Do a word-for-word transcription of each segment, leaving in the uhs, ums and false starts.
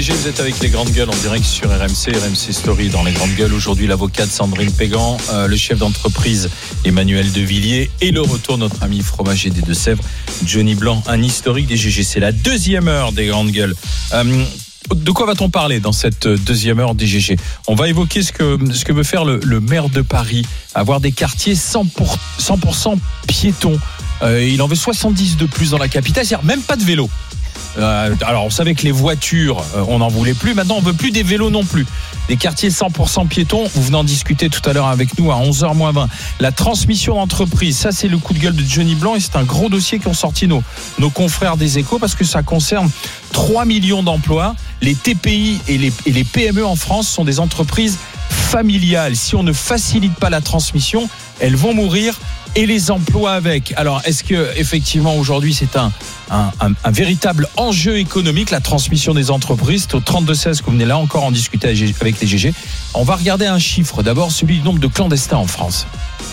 Vous êtes avec les grandes gueules en direct sur R M C, R M C Story. Dans les grandes gueules, aujourd'hui, l'avocate Sandrine Pégan, euh, le chef d'entreprise Emmanuel Devilliers et le retour de notre ami fromager des Deux-Sèvres, Johnny Blanc, un historique des G G. C'est la deuxième heure des grandes gueules. Euh, de quoi va-t-on parler dans cette deuxième heure des G G? On va évoquer ce que, ce que veut faire le, le maire de Paris, avoir des quartiers cent pour cent piétons. Euh, il en veut soixante-dix de plus dans la capitale, c'est-à-dire même pas de vélo. Euh, alors on savait que les voitures euh, on n'en voulait plus, maintenant on veut plus des vélos non plus, des quartiers cent pour cent piétons. Vous venez en discuter tout à l'heure avec nous à onze heures moins vingt. La transmission d'entreprise, ça c'est le coup de gueule de Johnny Blanc et c'est un gros dossier qu'ont sorti nos, nos confrères des Échos parce que ça concerne trois millions d'emplois. Les T P I et les, et les P M E en France sont des entreprises familiales. Si on ne facilite pas la transmission, elles vont mourir et les emplois avec. Alors est-ce que effectivement aujourd'hui c'est un Un, un, un véritable enjeu économique, la transmission des entreprises? C'est au trente-deux seize que vous venez là encore en discuter avec les G G. On va regarder un chiffre, d'abord celui du nombre de clandestins en France.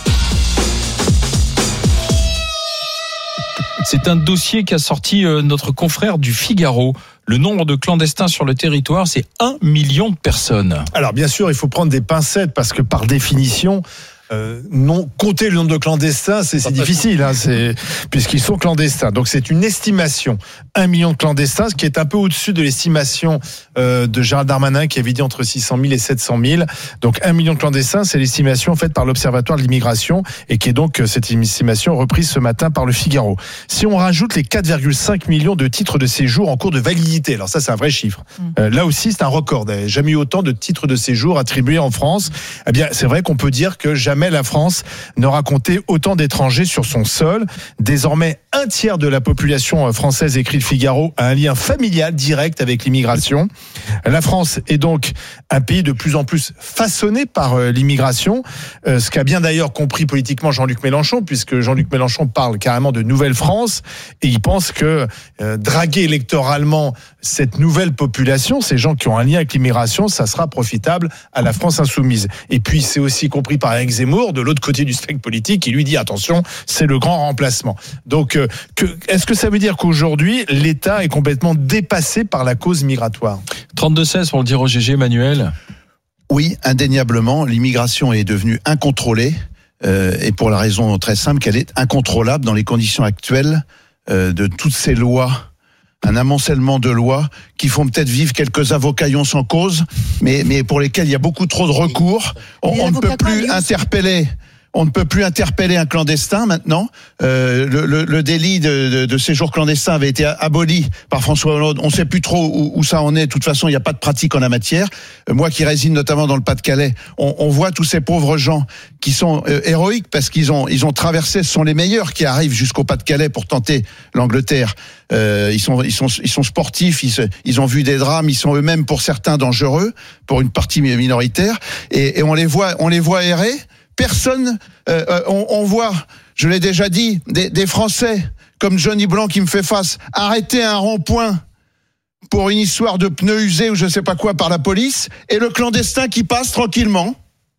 C'est un dossier qu'a sorti notre confrère du Figaro. Le nombre de clandestins sur le territoire, c'est un million de personnes. Alors bien sûr, il faut prendre des pincettes parce que par définition, Euh, non, compter le nombre de clandestins, c'est, c'est difficile, hein, c'est, puisqu'ils sont clandestins. Donc c'est une estimation, un million de clandestins, ce qui est un peu au-dessus de l'estimation euh, de Gérald Darmanin, qui avait dit entre six cent mille et sept cent mille. Donc un million de clandestins, c'est l'estimation faite par l'Observatoire de l'immigration et qui est donc cette estimation reprise ce matin par le Figaro. Si on rajoute les quatre virgule cinq millions de titres de séjour en cours de validité, alors ça c'est un vrai chiffre. Euh, là aussi c'est un record. Il n'y a jamais eu autant de titres de séjour attribués en France. Eh bien c'est vrai qu'on peut dire que jamais la France n'aura compté autant d'étrangers sur son sol. Désormais, un tiers de la population française, écrit le Figaro, a un lien familial direct avec l'immigration. La France est donc un pays de plus en plus façonné par l'immigration, ce qu'a bien d'ailleurs compris politiquement Jean-Luc Mélenchon, puisque Jean-Luc Mélenchon parle carrément de Nouvelle France, et il pense que euh, draguer électoralement cette nouvelle population, ces gens qui ont un lien avec l'immigration, ça sera profitable à la France insoumise. Et puis c'est aussi compris par Éric Zemmour, de l'autre côté du spectre politique, qui lui dit attention, c'est le grand remplacement. Donc, euh, que, est-ce que ça veut dire qu'aujourd'hui, l'État est complètement dépassé par la cause migratoire? trente-deux seize pour le dire au G G, Emmanuel. Oui, indéniablement, l'immigration est devenue incontrôlée, euh, et pour la raison très simple qu'elle est incontrôlable dans les conditions actuelles euh, de toutes ces lois. Un amoncellement de lois qui font peut-être vivre quelques avocaillons sans cause, mais, mais pour lesquels il y a beaucoup trop de recours. On, on ne peut plus interpeller. On ne peut plus interpeller un clandestin maintenant. Euh, le, le, le délit de, de, de séjour clandestin avait été aboli par François Hollande. On ne sait plus trop où, où ça en est. De toute façon, il n'y a pas de pratique en la matière. Euh, moi qui réside notamment dans le Pas-de-Calais, on, on voit tous ces pauvres gens qui sont euh, héroïques parce qu'ils ont, ils ont traversé, ce sont les meilleurs qui arrivent jusqu'au Pas-de-Calais pour tenter l'Angleterre. Euh, ils sont, ils sont, ils sont sportifs, ils, se, ils ont vu des drames, ils sont eux-mêmes pour certains dangereux, pour une partie minoritaire, et, et on les voit, on les voit errer. Personne, euh, on, on voit, je l'ai déjà dit, des, des Français comme Johnny Blanc qui me fait face, arrêter un rond-point pour une histoire de pneus usés ou je sais pas quoi par la police, et le clandestin qui passe tranquillement,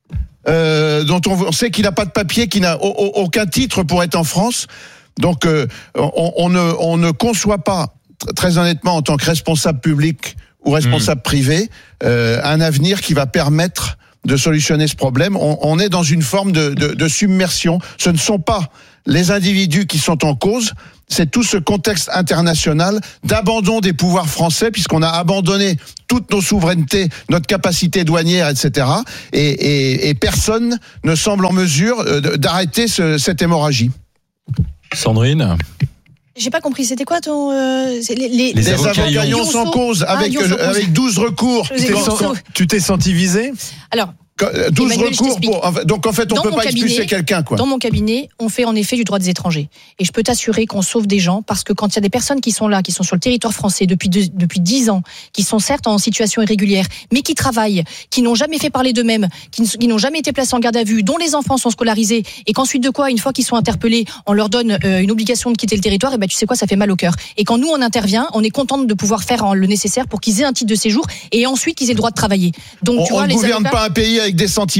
euh, dont on, on sait qu'il n'a pas de papier, qu'il n'a au, au, aucun titre pour être en France. Donc euh, on, on, ne, on ne conçoit pas, très honnêtement, en tant que responsable public ou responsable mmh. privé, euh, un avenir qui va permettre de solutionner ce problème. On, on est dans une forme de, de, de submersion. Ce ne sont pas les individus qui sont en cause, c'est tout ce contexte international d'abandon des pouvoirs français, puisqu'on a abandonné toutes nos souverainetés, notre capacité douanière, et cetera. Et, et, et personne ne semble en mesure d'arrêter ce, cette hémorragie. Sandrine ? J'ai pas compris, c'était quoi ton... Euh, les, les, les avocats sans cause, avec, ah, euh, avec douze recours. Tu t'es, senti, tu t'es senti visé ? Alors, douze Emmanuel, recours pour, donc en fait on dans peut pas cabinet, expulser quelqu'un quoi. Dans mon cabinet, on fait en effet du droit des étrangers et je peux t'assurer qu'on sauve des gens parce que quand il y a des personnes qui sont là, qui sont sur le territoire français depuis deux, depuis dix ans, qui sont certes en situation irrégulière, mais qui travaillent, qui n'ont jamais fait parler d'eux-mêmes, qui, qui n'ont jamais été placés en garde à vue, dont les enfants sont scolarisés et qu'ensuite de quoi, une fois qu'ils sont interpellés, on leur donne euh, une obligation de quitter le territoire, et ben tu sais quoi, ça fait mal au cœur. Et quand nous on intervient, on est contente de pouvoir faire le nécessaire pour qu'ils aient un titre de séjour et ensuite qu'ils aient le droit de travailler. Donc on, tu vois, on ne les gouverne avocats... pas un pays avec des sentiments.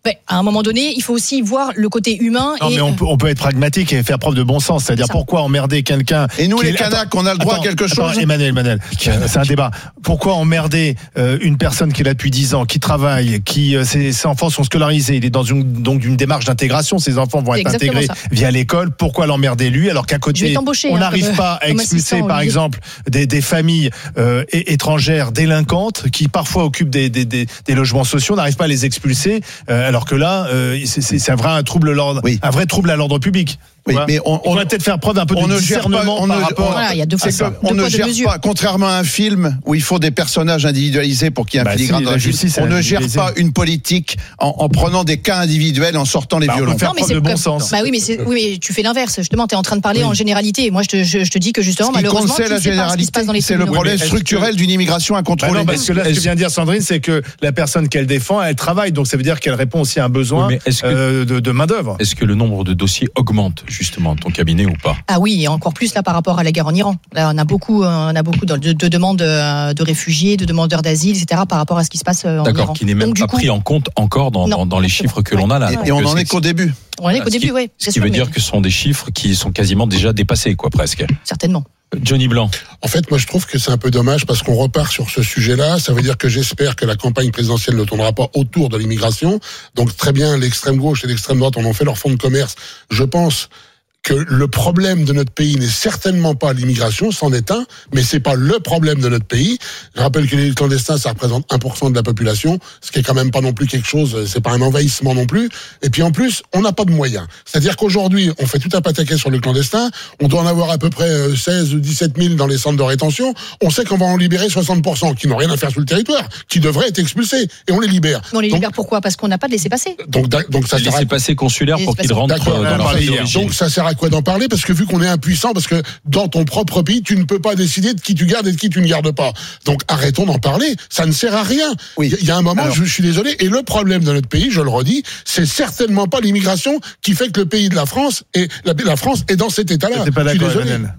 Ouais, à un moment donné, il faut aussi voir le côté humain. Non, et... mais on peut, on peut être pragmatique et faire preuve de bon sens. C'est-à-dire, ça. pourquoi emmerder quelqu'un. Et nous, qui les est... Kanaks, on a le droit attends, à quelque attends, chose. Emmanuel, Emmanuel, c'est un débat. Pourquoi emmerder euh, une personne qui est là depuis dix ans, qui travaille, qui euh, ses, ses enfants sont scolarisés, il est dans une, donc une démarche d'intégration, ses enfants vont être intégrés ça. via l'école. Pourquoi l'emmerder lui, alors qu'à côté, on n'arrive hein, pas à expulser, par exemple, des, des familles euh, étrangères délinquantes qui parfois occupent des, des, des, des logements sociaux, on n'arrive pas à les expulser, euh, alors que là, euh, c'est, c'est un vrai un trouble, l'ordre, oui. un vrai trouble à l'ordre public. Oui, ouais. mais on, on, on va peut-être faire preuve un peu on de ne discernement pas, on par ne, rapport. On, voilà, il y a deux fois ça. On ne gère pas, contrairement à un film où il faut des personnages individualisés pour qu'il y ait un bah filigrane si, dans la justice. On ne gère pas une politique en, en prenant des cas individuels, en sortant les bah, violons. On peut faire non, preuve de bon comme, sens. Bah oui, mais c'est, oui, mais tu fais l'inverse. Justement, tu es en train de parler oui. en généralité. Moi, je te, je, je te dis que justement, ce malheureusement, tu ne sais pas ce qui se passe dans les c'est le problème structurel d'une immigration incontrôlée. Non, parce que là, ce que vient de dire Sandrine, c'est que la personne qu'elle défend, elle travaille, donc ça veut dire qu'elle répond aussi à un besoin de main d'œuvre. Est-ce que le nombre de dossiers augmente justement ton cabinet ou pas? Ah oui, et encore plus là par rapport à la guerre en Iran. Là, on a beaucoup, on a beaucoup de, de demandes de réfugiés, de demandeurs d'asile, et cetera. Par rapport à ce qui se passe en D'accord, Iran. D'accord, qui n'est même Donc, pas coup, pris en compte encore dans, non, dans, dans les chiffres que l'on a là. Et, et on en est qu'au début. On en est qu'au début, oui. Ce qui veut dire que ce sont des chiffres qui sont quasiment déjà dépassés, quoi, presque. Certainement. Johnny Blanc. En fait, moi, je trouve que c'est un peu dommage parce qu'on repart sur ce sujet-là. Ça veut dire que j'espère que la campagne présidentielle ne tournera pas autour de l'immigration. Donc, très bien, l'extrême gauche et l'extrême droite en ont fait leur fonds de commerce. Je pense que le problème de notre pays n'est certainement pas l'immigration, c'en est un, mais c'est pas le problème de notre pays. Je rappelle que les clandestins, ça représente un pour cent de la population, ce qui est quand même pas non plus quelque chose, c'est pas un envahissement non plus. Et puis en plus, on n'a pas de moyens. C'est-à-dire qu'aujourd'hui, on fait tout un pataquès sur le clandestin, on doit en avoir à peu près seize ou dix-sept mille dans les centres de rétention, on sait qu'on va en libérer soixante pour cent, qui n'ont rien à faire sur le territoire, qui devraient être expulsés, et on les libère. On les libère donc, pourquoi? Parce qu'on n'a pas de laissez-passer. Donc, donc ça les laissez-passer consulaires pour qu'ils rentrent dans leur pays d'origine. Donc ça sert à quoi d'en parler? Parce que vu qu'on est impuissant, parce que dans ton propre pays, tu ne peux pas décider de qui tu gardes et de qui tu ne gardes pas. Donc arrêtons d'en parler, ça ne sert à rien. Oui. Il y a un moment, Alors, je, je suis désolé, et le problème de notre pays, je le redis, c'est certainement pas l'immigration qui fait que le pays de la France est, la, la France est dans cet état-là. T'es pas d'accord, Emmanuel?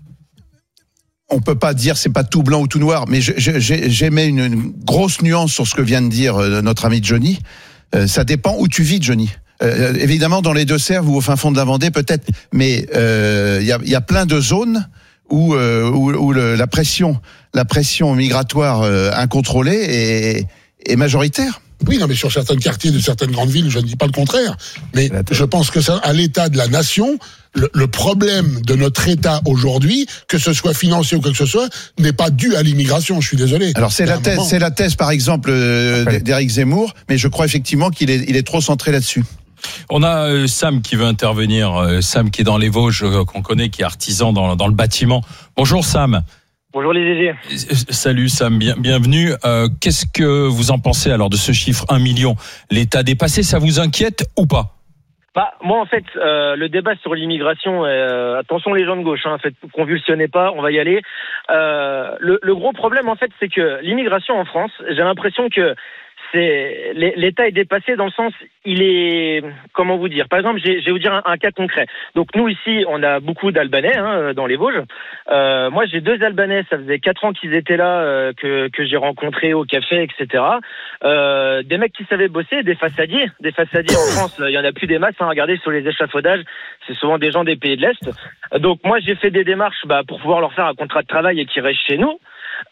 On peut pas dire c'est pas tout blanc ou tout noir, mais je, je, j'émets une, une grosse nuance sur ce que vient de dire notre ami Johnny. Euh, ça dépend où tu vis, Johnny. Euh, évidemment, dans les Deux-Sèvres ou au fin fond de la Vendée, peut-être, mais il euh, y, a, y a plein de zones où, euh, où, où le, la pression, la pression migratoire euh, incontrôlée est, est majoritaire. Oui, non, mais sur certains quartiers de certaines grandes villes, je ne dis pas le contraire. Mais je pense que ça, à l'état de la nation, le, le problème de notre État aujourd'hui, que ce soit financier ou quoi que ce soit, n'est pas dû à l'immigration. Je suis désolé. Alors c'est la thèse, moment... c'est la thèse, par exemple, euh, ouais. d'Éric Zemmour, mais je crois effectivement qu'il est, il est trop centré là-dessus. On a euh, Sam qui veut intervenir. Euh, Sam qui est dans les Vosges, euh, qu'on connaît, qui est artisan dans, dans le bâtiment. Bonjour Sam. Bonjour les G G. Salut Sam, bien, bienvenue. Euh, qu'est-ce que vous en pensez alors de ce chiffre un million? L'État dépassé, ça vous inquiète ou pas? Bah, moi en fait, euh, le débat sur l'immigration, euh, attention les gens de gauche, hein, en fait, convulsionnez pas, on va y aller. Euh, le, le gros problème en fait, c'est que l'immigration en France, j'ai l'impression que c'est l'État est dépassé dans le sens, il est, comment vous dire, par exemple, je vais vous dire un, un cas concret. Donc nous ici, on a beaucoup d'Albanais hein, dans les Vosges. Euh, moi, j'ai deux Albanais, ça faisait quatre ans qu'ils étaient là, euh, que que j'ai rencontrés au café, et cetera. Euh, des mecs qui savaient bosser, des façadiers, des façadiers en France, il y en a plus des masses. Hein, regardez sur les échafaudages, c'est souvent des gens des pays de l'Est. Donc moi, j'ai fait des démarches bah, pour pouvoir leur faire un contrat de travail et qu'ils restent chez nous.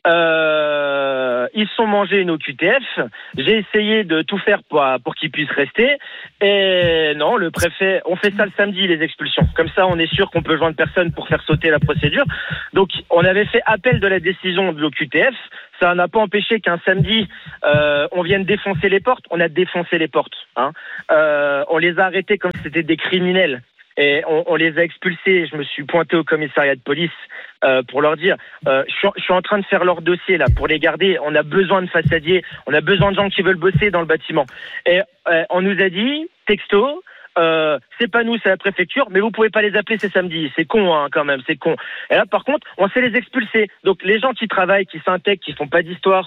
Euh, ils se sont mangés une O Q T F. J'ai essayé de tout faire pour, pour qu'ils puissent rester. Et non, le préfet, on fait ça le samedi, les expulsions. Comme ça, on est sûr qu'on peut joindre personne pour faire sauter la procédure. Donc, on avait fait appel de la décision de l'O Q T F. Ça n'a pas empêché qu'un samedi, euh, on vienne défoncer les portes. On a défoncé les portes. Hein. Euh, on les a arrêtés comme si c'était des criminels. Et on, on les a expulsés. Je me suis pointé au commissariat de police euh, pour leur dire euh, je, suis, je suis en train de faire leur dossier là pour les garder. On a besoin de façadiers, on a besoin de gens qui veulent bosser dans le bâtiment. Et euh, on nous a dit texto, euh, c'est pas nous, c'est la préfecture, mais vous pouvez pas les appeler, c'est samedi. C'est con hein, quand même, c'est con. Et là par contre, on sait les expulser. Donc les gens qui travaillent, qui s'intègrent, qui font pas d'histoire,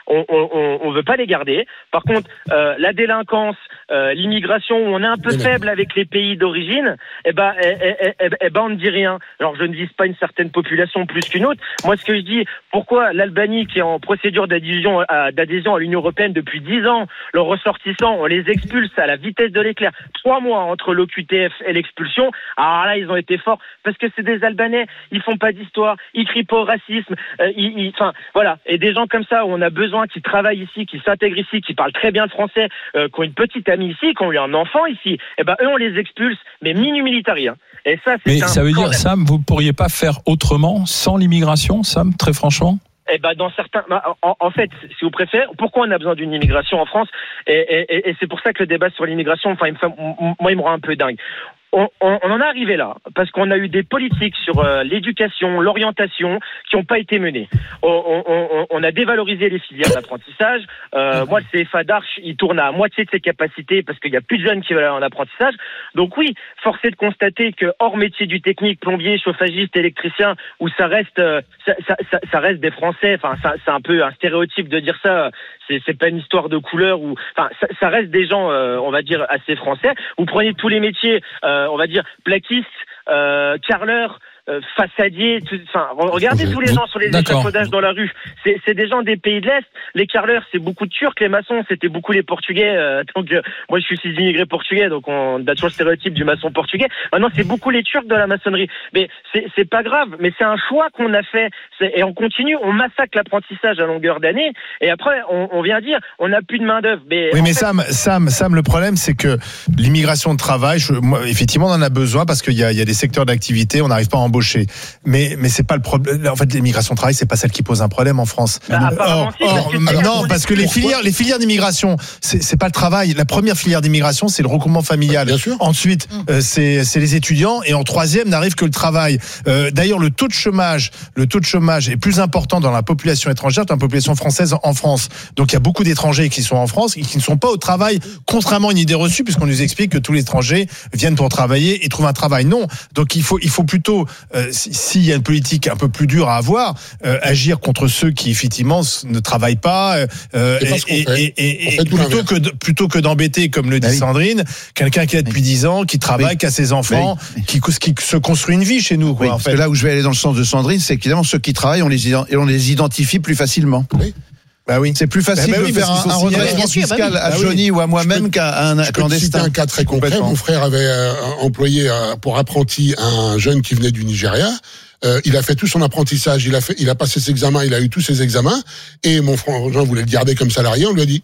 on, on, on veut pas les garder. Par contre, euh, la délinquance, euh, l'immigration, où on est un peu Mais faible avec les pays d'origine, eh ben, eh, eh, eh, eh, eh ben, on ne dit rien. Alors, je ne vise pas une certaine population plus qu'une autre. Moi, ce que je dis, pourquoi l'Albanie, qui est en procédure d'adhésion à, d'adhésion à l'Union européenne depuis dix ans, leurs ressortissants, on les expulse à la vitesse de l'éclair. Trois mois entre l'O Q T F et l'expulsion. Alors là, ils ont été forts parce que c'est des Albanais. Ils font pas d'histoire. Ils crient pas au racisme. Euh, ils, ils, enfin, voilà. Et des gens comme ça, où on a besoin, qui travaillent ici, qui s'intègrent ici, qui parlent très bien le français, euh, qui ont une petite amie ici, qui ont eu un enfant ici, eh ben, eux, on les expulse, mais minu militari, hein. Et ça, c'est Mais un ça veut scandale. dire, Sam, vous pourriez pas faire autrement sans l'immigration, Sam, très franchement? Eh ben, dans certains, en, en fait, si vous préférez, pourquoi on a besoin d'une immigration en France? Et, et, et c'est pour ça que le débat sur l'immigration, enfin, il me fait, moi, il me rend un peu dingue. On, on, on en est arrivé là parce qu'on a eu des politiques sur euh, l'éducation, l'orientation qui n'ont pas été menées. On, on, on a dévalorisé les filières d'apprentissage. Euh, moi, le C F A d'Arche, il tourne à moitié de ses capacités parce qu'il y a plus de jeunes qui veulent aller en apprentissage. Donc oui, force est de constater que hors métier du technique, plombier, chauffagiste, électricien, où ça reste, euh, ça, ça, ça, ça reste des Français. Enfin, ça, c'est un peu un stéréotype de dire ça. C'est, c'est pas une histoire de couleur ou, enfin, ça, ça reste des gens, euh, on va dire, assez français. Vous prenez tous les métiers. Euh, on va dire plaquiste, euh, carreleur, euh, façadier, tout, enfin, regardez tous les gens sur les D'accord. échafaudages dans la rue. C'est, c'est des gens des pays de l'Est. Les carreleurs, c'est beaucoup de Turcs. Les maçons, c'était beaucoup les Portugais. Euh, donc, euh, moi, je suis fils d'immigrés portugais, donc on a toujours le stéréotype du maçon portugais. Maintenant, c'est beaucoup les Turcs de la maçonnerie. Mais c'est, c'est pas grave. Mais c'est un choix qu'on a fait. C'est, et on continue. On massacre l'apprentissage à longueur d'année. Et après, on, on vient dire, on n'a plus de main d'œuvre. Mais Oui, en mais fait, Sam, Sam, Sam, le problème, c'est que l'immigration de travail, je, moi, effectivement, on en a besoin parce qu'il y a, il y a des secteurs d'activité, on n'arrive pas à embaucher. Mais, mais c'est pas le problème. En fait, l'immigration de travail, c'est pas celle qui pose un problème en France. Bah, apparemment, si, parce que c'est- non, parce que les filières, les filières d'immigration, c'est, c'est pas le travail. La première filière d'immigration, c'est le regroupement familial. Bien sûr. Ensuite, euh, c'est, c'est les étudiants, et en troisième n'arrive que le travail. Euh, d'ailleurs, le taux de chômage, le taux de chômage est plus important dans la population étrangère que dans la population française en France. Donc, il y a beaucoup d'étrangers qui sont en France et qui ne sont pas au travail, contrairement à une idée reçue, puisqu'on nous explique que tous les étrangers viennent pour travailler et trouvent un travail. Non. Donc, il faut, il faut plutôt, euh, s'il y a une politique un peu plus dure à avoir, euh, agir contre ceux qui effectivement ne travaillent pas, euh, C'est pas ce qu'on et, fait. et, et, On et fait tout plutôt l'inverse. que de, plutôt que d'embêter, comme le dit Ah oui. Sandrine, quelqu'un qui est là depuis dix ans, qui travaille, Oui. qui a ses enfants, Oui. qui, qui se construit une vie chez nous, quoi, Oui, en parce fait. que là où je vais aller dans le sens de Sandrine, c'est qu'évidemment ceux qui travaillent, on les, ident- et on les identifie plus facilement. Oui. Bah oui. C'est plus facile Bah bah oui, de faire parce un, qu'ils un sont signalés. redressement Bien sûr, bah fiscal oui. à Bah oui. Johnny ou à moi-même peux- qu'à un Je peux te citer clandestin. un cas très concret. Complètement. Mon frère avait euh, employé euh, pour apprenti un jeune qui venait du Nigeria. Euh, il a fait tout son apprentissage, il a fait, il a passé ses examens, il a eu tous ses examens. Et mon frangin voulait le garder comme salarié. On lui a dit,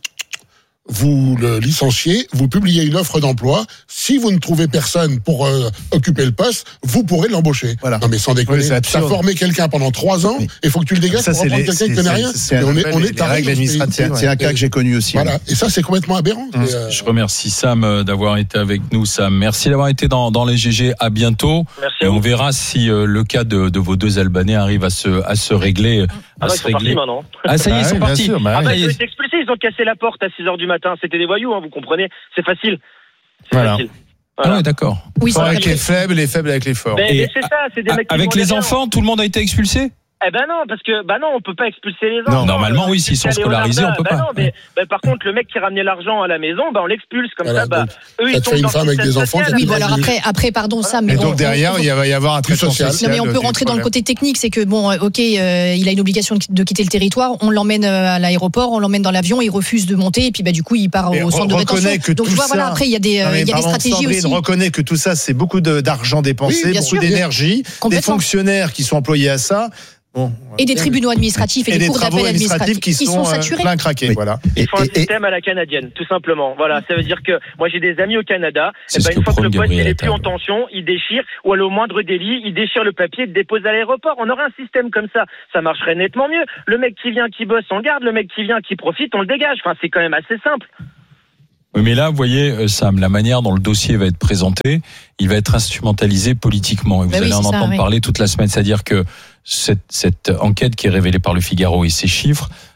vous le licenciez, vous publiez une offre d'emploi. Si vous ne trouvez personne pour euh, occuper le poste, vous pourrez l'embaucher. Voilà. Non mais sans déconner, Oui, c'est t'as absurde. formé quelqu'un pendant trois ans, Oui. il faut que tu le dégages Ça, pour c'est reprendre les- quelqu'un qui c'est- connaît c'est- rien. c'est- Mais on est, c'est on les est taré règles dans ce pays. administratives. C'est un cas que j'ai connu aussi. Voilà. Et ça, c'est complètement aberrant. Hum. Et, euh, Je remercie Sam euh, d'avoir été avec nous, Sam. Merci d'avoir été dans, dans les G G. À bientôt. merci Et à vous. on verra si euh, le cas de, de vos deux Albanais arrive à se, à se régler. À Ah, se ils sont partis régler. maintenant. Ah, ça y est, Bah ils sont oui, bien partis. sûr, bah Ah oui. bah, Ça y ils ont est. été expulsés, ils ont cassé la porte à six heures du matin. C'était des voyous, hein, vous comprenez. C'est facile. C'est Voilà. facile. Ah Voilà. ouais, d'accord. Oui, Fort c'est avec vrai. les faibles, les faibles avec les forts. Mais, Et mais c'est ça, c'est des mecs qui Avec vont les bien. enfants, tout le monde a été expulsé? Eh ben non, parce que bah non, on peut pas expulser les enfants. Non, normalement, Euh, oui, s'ils sont expulser scolarisés, Leonardo, on peut bah pas. Non, mais bah, par contre, le mec qui ramenait l'argent à la maison, bah on l'expulse comme Voilà, ça. Bah donc, eux, ça ils te sont fait une dans femme le avec des système enfants, social. ça Oui, te bon, alors Plus. après, après, pardon, ça, mais Et bon, donc derrière, on- il va y avoir un Plus traitement social. social. Non mais on de peut tous rentrer les dans le problèmes. côté technique, c'est que bon, euh, ok, euh, il a une obligation de, de quitter le territoire, on l'emmène euh, à l'aéroport, on l'emmène dans l'avion, il refuse de monter et puis bah du coup il part Mais au centre de re- rétention. reconnais que Donc tout je vois ça- voilà, après il y a des, euh, Non, mais il y a des pardon, stratégies Sandrine aussi. reconnaît que tout ça, c'est beaucoup de- d'argent dépensé, Oui, bien beaucoup sûr. d'énergie, des Complètement. fonctionnaires qui sont employés à ça. Bon, Et des tribunaux administratifs et, et des des cours travaux d'appel administratifs administratifs qui sont, euh, saturés. plein craqués. Oui. Voilà. Ils Et- font un et- et- système à la canadienne, tout simplement. Voilà, ça veut dire que moi j'ai des amis au Canada. C'est Et ce ben, que une fois que prône le poste il Gabriel est plus en Attal. tension, il déchire ou alors au moindre délit, il déchire le papier et le dépose à l'aéroport. On aurait un système comme ça, ça marcherait nettement mieux. Le mec qui vient, qui bosse, on le garde. Le mec qui vient, qui profite, on le dégage. Enfin, c'est quand même assez simple. Oui, mais là, vous voyez, euh, Sam, la manière dont le dossier va être présenté, il va être instrumentalisé politiquement. Et vous Bah oui, allez en c'est ça, entendre oui. parler toute la semaine. C'est-à-dire que cette, cette enquête qui est révélée par le Figaro et ces chiffres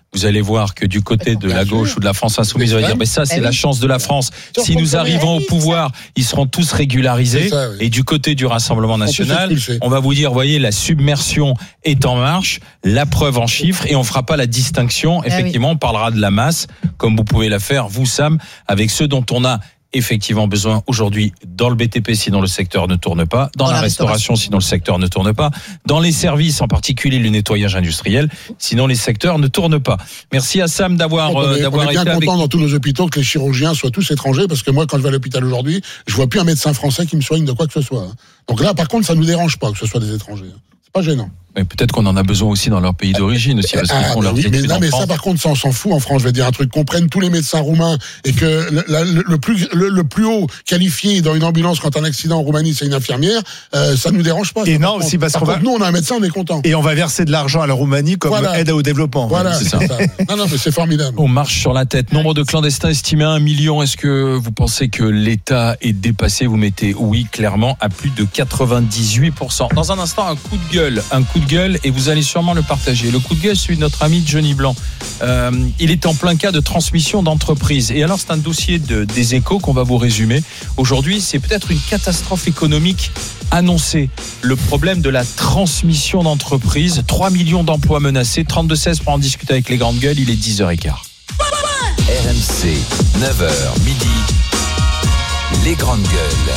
vous allez voir que du côté de la gauche ou de la France insoumise, on va dire, mais ça, c'est la chance de la France. Si nous arrivons au pouvoir, ils seront tous régularisés. Ça, oui. Et du côté du Rassemblement national, on va vous dire, voyez, la submersion est en marche, la preuve en chiffres, et on fera pas la distinction. Effectivement, on parlera de la masse, comme vous pouvez la faire, vous, Sam, avec ceux dont on a effectivement besoin aujourd'hui dans le B T P, sinon le secteur ne tourne pas, dans, dans la, la restauration, restauration, sinon le secteur ne tourne pas, dans les services, en particulier le nettoyage industriel, sinon les secteurs ne tournent pas. Merci à Sam d'avoir on est, d'avoir on est bien été content avec... dans tous nos hôpitaux que les chirurgiens soient tous étrangers, parce que moi, quand je vais à l'hôpital aujourd'hui, je vois plus un médecin français qui me soigne de quoi que ce soit. Donc là, par contre, ça nous dérange pas que ce soit des étrangers. C'est pas gênant. Mais peut-être qu'on en a besoin aussi dans leur pays d'origine aussi, parce qu'ils ah, font leur oui, mais, non, mais France. ça, par contre, ça, on s'en fout en France. Je vais dire un truc, qu'on prenne tous les médecins roumains et que le, le, le plus le, le plus haut qualifié dans une ambulance quand un accident en Roumanie, c'est une infirmière, euh, ça nous dérange pas. Et ça, non, par aussi parce par qu'on contre, va... nous, on a un médecin, on est content. Et on va verser de l'argent à la Roumanie comme voilà. aide au développement. Voilà, c'est c'est ça. ça. Non, non, mais c'est formidable. On marche sur la tête. Nombre de clandestins estimé à un million. Est-ce que vous pensez que l'État est dépassé? Vous mettez oui, clairement, à plus de quatre-vingt-dix-huit pour cent. Dans un instant, un coup de gueule. Un coup de gueule, et vous allez sûrement le partager. Le coup de gueule, celui de notre ami Johnny Blanc. Euh, il est en plein cas de transmission d'entreprise. Et alors, c'est un dossier de, des Échos qu'on va vous résumer. Aujourd'hui, c'est peut-être une catastrophe économique annoncée. Le problème de la transmission d'entreprise. trois millions d'emplois menacés. trente-deux seize pour en discuter avec les grandes gueules. Il est dix heures quinze. R M C, neuf heures midi. Les grandes gueules.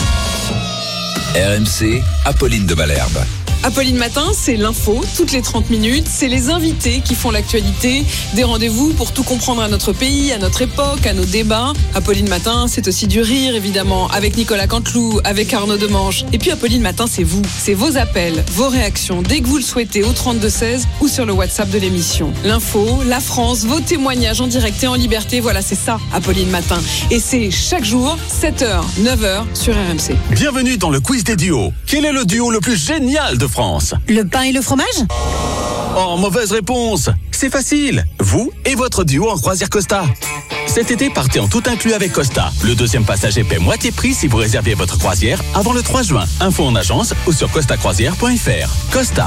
R M C, Apolline de Malherbe. Apolline Matin, c'est l'info, toutes les trente minutes, c'est les invités qui font l'actualité, des rendez-vous pour tout comprendre à notre pays, à notre époque, à nos débats. Apolline Matin, c'est aussi du rire, évidemment, avec Nicolas Canteloup, avec Arnaud Demange. Et puis Apolline Matin, c'est vous, c'est vos appels, vos réactions, dès que vous le souhaitez, au trente-deux seize ou sur le WhatsApp de l'émission. L'info, la France, vos témoignages en direct et en liberté, voilà, c'est ça, Apolline Matin. Et c'est chaque jour, sept heures, neuf heures, sur R M C. Bienvenue dans le quiz des duos. Quel est le duo le plus génial de France? Le pain et le fromage? Oh, mauvaise réponse. C'est facile. Vous et votre duo en croisière Costa. Cet été, partez en tout inclus avec Costa. Le deuxième passager paie moitié prix si vous réservez votre croisière avant le trois juin. Info en agence ou sur costa croisière point f r. Costa.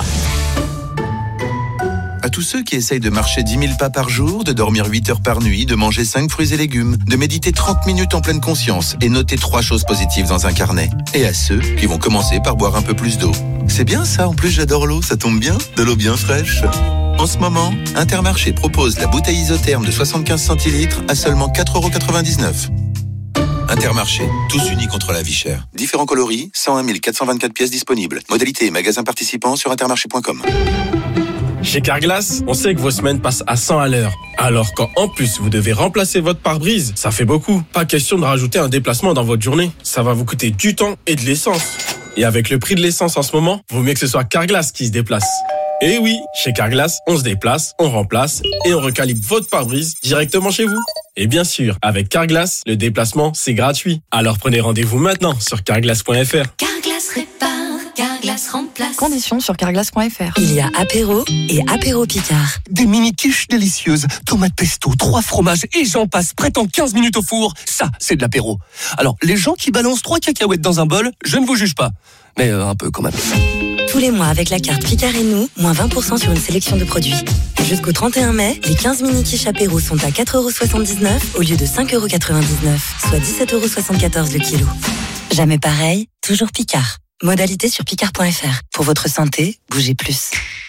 À tous ceux qui essayent de marcher dix mille pas par jour, de dormir huit heures par nuit, de manger cinq fruits et légumes, de méditer trente minutes en pleine conscience et noter trois choses positives dans un carnet. Et à ceux qui vont commencer par boire un peu plus d'eau. C'est bien ça, en plus j'adore l'eau, ça tombe bien, de l'eau bien fraîche. En ce moment, Intermarché propose la bouteille isotherme de soixante-quinze centilitres à seulement quatre euros quatre-vingt-dix-neuf. Intermarché, tous unis contre la vie chère. Différents coloris, cent un mille quatre cent vingt-quatre pièces disponibles. Modalité et magasins participants sur intermarché point com. Chez Carglass, on sait que vos semaines passent à cent à l'heure. Alors quand en plus vous devez remplacer votre pare-brise, ça fait beaucoup. Pas question de rajouter un déplacement dans votre journée. Ça va vous coûter du temps et de l'essence. Et avec le prix de l'essence en ce moment, vaut mieux que ce soit Carglass qui se déplace. Et oui, chez Carglass, on se déplace, on remplace et on recalibre votre pare-brise directement chez vous. Et bien sûr, avec Carglass, le déplacement, c'est gratuit. Alors prenez rendez-vous maintenant sur carglass point f r. Carglass répare, Carglass remplace. Conditions sur carglass point f r. Il y a apéro et apéro Picard. Des mini-quiches délicieuses, tomates pesto, trois fromages et j'en passe, prêtes en quinze minutes au four. Ça, c'est de l'apéro. Alors, les gens qui balancent trois cacahuètes dans un bol, je ne vous juge pas. Mais euh, un peu quand même. Tous les mois, avec la carte Picard et nous, moins vingt pour cent sur une sélection de produits. Jusqu'au trente et un mai, les quinze mini-quiches apéro sont à quatre euros soixante-dix-neuf au lieu de cinq euros quatre-vingt-dix-neuf, soit dix-sept euros soixante-quatorze le kilo. Jamais pareil, toujours Picard. Modalité sur picard point f r. Pour votre santé, bougez plus.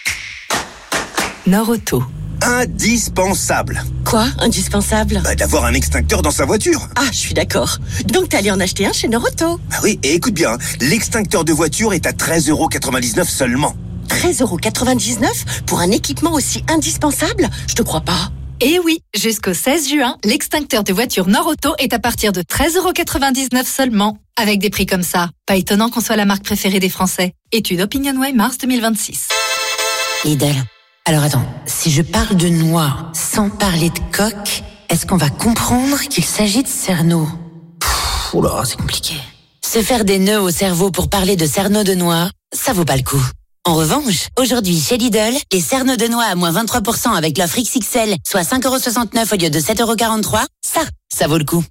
Norauto. Indispensable. Quoi, indispensable? Bah, d'avoir un extincteur dans sa voiture. Ah, je suis d'accord. Donc t'es allé en acheter un chez Norauto? Bah oui, et écoute bien, l'extincteur de voiture est à treize euros quatre-vingt-dix-neuf seulement. treize euros quatre-vingt-dix-neuf pour un équipement aussi indispensable? Je te crois pas. Eh oui, jusqu'au seize juin, l'extincteur de voiture Norauto est à partir de treize euros quatre-vingt-dix-neuf seulement. Avec des prix comme ça, pas étonnant qu'on soit la marque préférée des Français. Étude Opinionway mars deux mille vingt-six. Lidl. Alors attends, si je parle de noix sans parler de coque, est-ce qu'on va comprendre qu'il s'agit de cerneau? Oula, c'est compliqué. Se faire des nœuds au cerveau pour parler de cerneau de noix, ça vaut pas le coup. En revanche, aujourd'hui chez Lidl, les cerneaux de noix à moins vingt-trois pour cent avec l'offre X X L, soit cinq euros soixante-neuf au lieu de sept euros quarante-trois, ça, ça vaut le coup.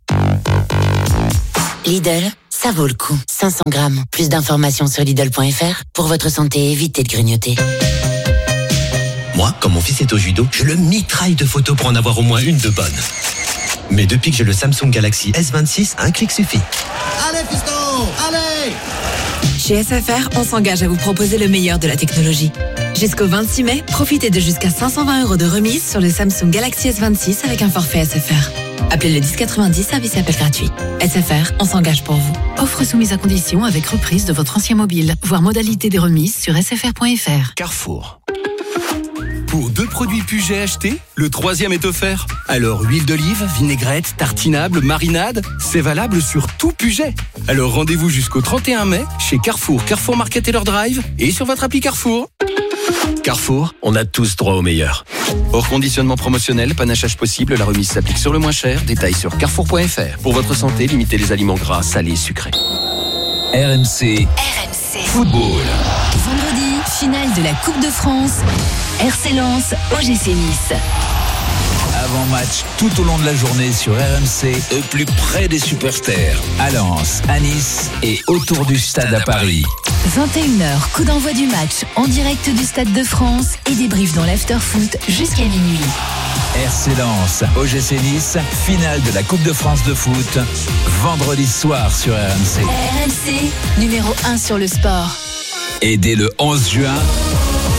Lidl, ça vaut le coup. cinq cents grammes. Plus d'informations sur Lidl point f r. Pour votre santé, évitez de grignoter. Moi, quand mon fils est au judo, je le mitraille de photos pour en avoir au moins une de bonne. Mais depuis que j'ai le Samsung Galaxy S vingt-six, un clic suffit. Allez, fiston, allez! Chez S F R, on s'engage à vous proposer le meilleur de la technologie. Jusqu'au vingt-six mai, profitez de jusqu'à cinq cent vingt euros de remise sur le Samsung Galaxy S vingt-six avec un forfait S F R. Appelez le dix quatre-vingt-dix, service et appel gratuit. S F R, on s'engage pour vous. Offre soumise à condition avec reprise de votre ancien mobile. Voir modalité des remises sur s f r point f r. Carrefour. Pour deux produits Puget achetés, le troisième est offert. Alors huile d'olive, vinaigrette, tartinable, marinade, c'est valable sur tout Puget. Alors rendez-vous jusqu'au trente et un mai chez Carrefour, Carrefour Market Taylor Drive et sur votre appli Carrefour. Carrefour, on a tous droit au meilleur. Hors conditionnement promotionnel, panachage possible, la remise s'applique sur le moins cher. Détails sur carrefour point f r. Pour votre santé, limitez les aliments gras, salés, sucrés. R M C. R M C. Football. Vendredi, finale de la Coupe de France. R C Lens, O G C Nice. Avant-match tout au long de la journée sur R M C, au plus près des supporters. À Lens, à Nice et autour du stade à Paris. vingt et une heures, coup d'envoi du match en direct du Stade de France et débrief dans l'after-foot jusqu'à minuit. R C Lens, O G C Nice, finale de la Coupe de France de foot, vendredi soir sur R M C. R M C, numéro un sur le sport. Et dès le onze juin,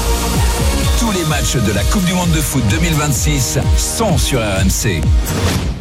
tous les matchs de la Coupe du Monde de foot deux mille vingt-six sont sur R M C.